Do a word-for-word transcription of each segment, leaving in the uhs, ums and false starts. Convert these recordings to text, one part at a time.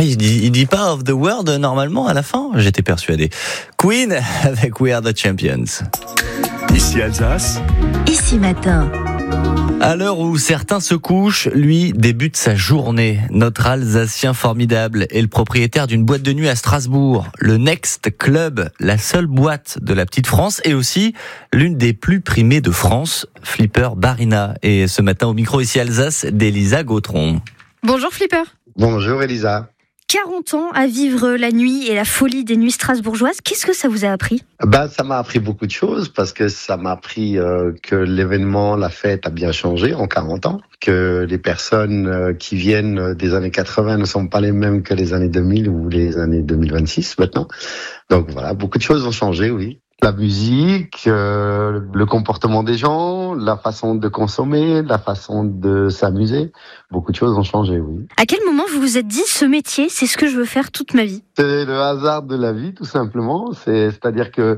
Ah, il dit, il dit pas of the world normalement à la fin. J'étais persuadé. Queen avec We Are the Champions. Ici Alsace. Ici Matin. À l'heure où certains se couchent, lui débute sa journée. Notre Alsacien formidable est le propriétaire d'une boîte de nuit à Strasbourg, le Next Club, la seule boîte de la petite France et aussi l'une des plus primées de France, Flipper Barina. Et ce matin au micro ici Alsace d'Elisa Gautron. Bonjour Flipper. Bonjour Elisa. quarante ans à vivre la nuit et la folie des nuits strasbourgeoises. Qu'est-ce que ça vous a appris ? Bah, ça m'a appris beaucoup de choses parce que ça m'a appris euh, que l'événement, la fête a bien changé en quarante ans, que les personnes euh, qui viennent des années quatre-vingts ne sont pas les mêmes que les années deux mille ou les années deux mille vingt-six maintenant. Donc voilà, beaucoup de choses ont changé, oui. La musique, euh, le comportement des gens, la façon de consommer, la façon de s'amuser, beaucoup de choses ont changé, oui. À quel moment vous vous êtes dit ce métier, c'est ce que je veux faire toute ma vie ? C'est le hasard de la vie, tout simplement. C'est, c'est-à-dire que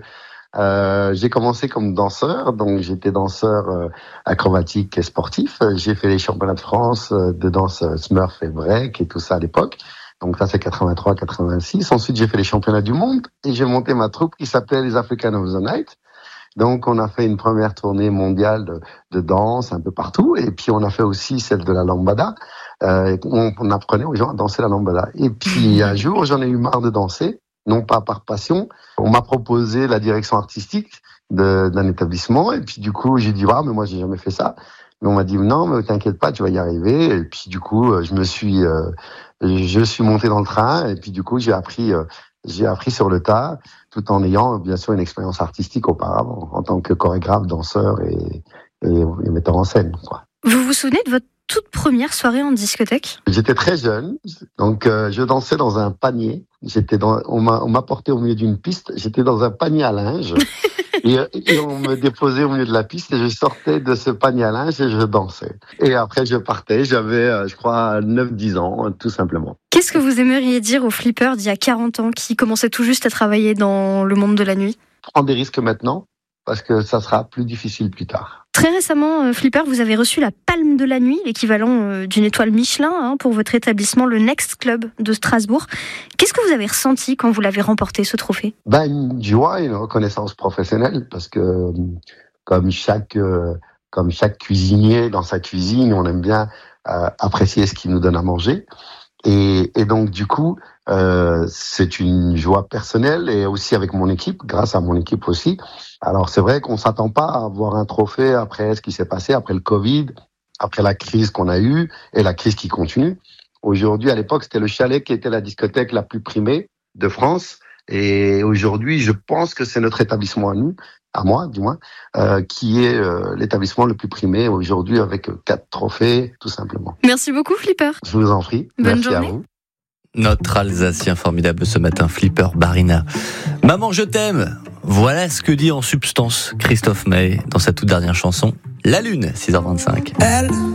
euh, j'ai commencé comme danseur, donc j'étais danseur euh, acrobatique et sportif. J'ai fait les championnats de France euh, de danse Smurf et break et tout ça à l'époque. Donc ça c'est quatre-vingt-trois quatre-vingt-six. Ensuite j'ai fait les championnats du monde et j'ai monté ma troupe qui s'appelait les Africans of the Night. Donc on a fait une première tournée mondiale de, de danse un peu partout et puis on a fait aussi celle de la lambada. Euh, on, on apprenait aux gens à danser la lambada. Et puis un jour j'en ai eu marre de danser, non pas par passion. On m'a proposé la direction artistique de, d'un établissement et puis du coup j'ai dit ah mais moi j'ai jamais fait ça. Mais on m'a dit non mais t'inquiète pas tu vas y arriver. Et puis du coup je me suis euh, je suis monté dans le train et puis du coup j'ai appris euh, j'ai appris sur le tas tout en ayant bien sûr une expérience artistique auparavant en tant que chorégraphe, danseur et, et, et metteur en scène, quoi. Vous vous souvenez de votre toute première soirée en discothèque ? J'étais très jeune, donc euh, je dansais dans un panier. J'étais dans, on m'a, on m'a porté au milieu d'une piste. J'étais dans un panier à linge et, et on me déposait au milieu de la piste et je sortais de ce panier à linge et je dansais. Et après je partais. J'avais, euh, je crois, neuf dix ans, tout simplement. Qu'est-ce que vous aimeriez dire aux Flipper d'il y a quarante ans qui commençait tout juste à travailler dans le monde de la nuit ? Prends des risques maintenant parce que ça sera plus difficile plus tard. Très récemment, Flipper, vous avez reçu la Palme de la Nuit, l'équivalent d'une étoile Michelin, hein, pour votre établissement, le Next Club de Strasbourg. Qu'est-ce que vous avez ressenti quand vous l'avez remporté, ce trophée ? Ben, une joie et une reconnaissance professionnelle, parce que comme chaque, euh, comme chaque cuisinier dans sa cuisine, on aime bien euh, apprécier ce qu'il nous donne à manger. Et, et donc, du coup, euh, c'est une joie personnelle et aussi avec mon équipe, grâce à mon équipe aussi. Alors, c'est vrai qu'on s'attend pas à avoir un trophée après ce qui s'est passé, après le Covid, après la crise qu'on a eue et la crise qui continue. Aujourd'hui, à l'époque, c'était le Chalet qui était la discothèque la plus primée de France. Et aujourd'hui, je pense que c'est notre établissement à nous, à moi du moins, euh, qui est euh, l'établissement le plus primé aujourd'hui avec quatre trophées, tout simplement. Merci beaucoup, Flipper. Je vous en prie. Bonne Merci journée. à vous. Notre Alsacien formidable ce matin, Flipper Barina. Maman, je t'aime. Voilà ce que dit en substance Christophe Maé dans sa toute dernière chanson, La Lune, six heures vingt-cinq. Elle